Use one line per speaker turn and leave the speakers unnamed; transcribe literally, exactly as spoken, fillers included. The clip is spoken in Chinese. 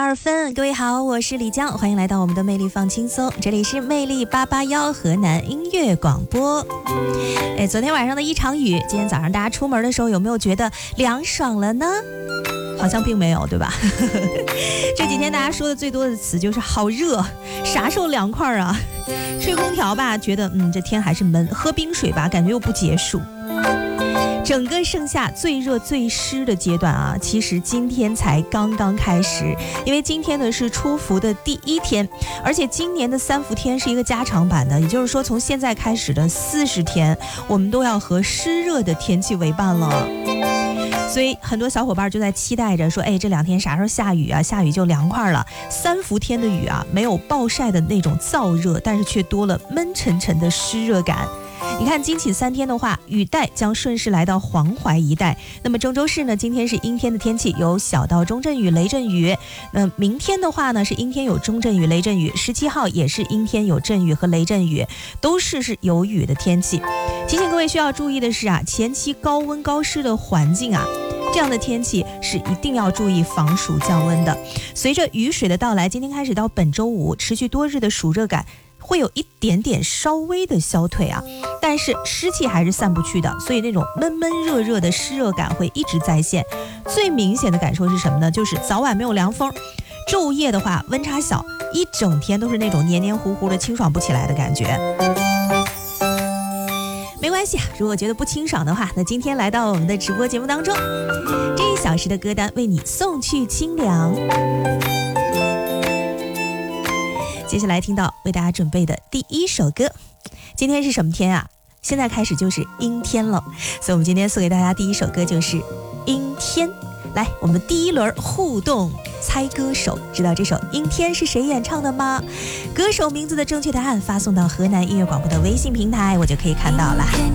二分，各位好，我是李江，欢迎来到我们的魅力放轻松，这里是魅力八八幺河南音乐广播。哎，昨天晚上的一场雨，今天早上大家出门的时候有没有觉得凉爽了呢？好像并没有，对吧？这几天大家说的最多的词就是好热，啥时候凉快啊？吹空调吧，觉得嗯这天还是闷；喝冰水吧，感觉又不解暑。整个盛夏最热最湿的阶段啊，其实今天才刚刚开始，因为今天呢是初伏的第一天，而且今年的三伏天是一个加长版的，也就是说从现在开始的四十天，我们都要和湿热的天气为伴了。所以很多小伙伴就在期待着说，哎，这两天啥时候下雨啊？下雨就凉快了。三伏天的雨啊，没有暴晒的那种燥热，但是却多了闷沉沉的湿热感。你看今起三天的话，雨带将顺势来到黄淮一带。那么郑州市呢，今天是阴天的天气，有小到中阵雨、雷阵雨。那明天的话呢，是阴天有中阵雨、雷阵雨。十七号也是阴天有阵雨和雷阵雨，都是是有雨的天气。提醒各位需要注意的是啊，前期高温高湿的环境啊，这样的天气是一定要注意防暑降温的。随着雨水的到来，今天开始到本周五，持续多日的暑热感会有一点点稍微的消退啊，但是湿气还是散不去的，所以那种闷闷热热的湿热感会一直在线。最明显的感受是什么呢？就是早晚没有凉风，昼夜的话温差小，一整天都是那种黏黏糊糊的清爽不起来的感觉。没关系，如果觉得不清爽的话，那今天来到我们的直播节目当中，这一小时的歌单为你送去清凉。接下来听到为大家准备的第一首歌，今天是什么天啊？现在开始就是阴天了，所以我们今天送给大家第一首歌就是阴天。来，我们第一轮互动猜歌手，知道这首阴天是谁演唱的吗？歌手名字的正确答案发送到河南音乐广播的微信平台，我就可以看到了。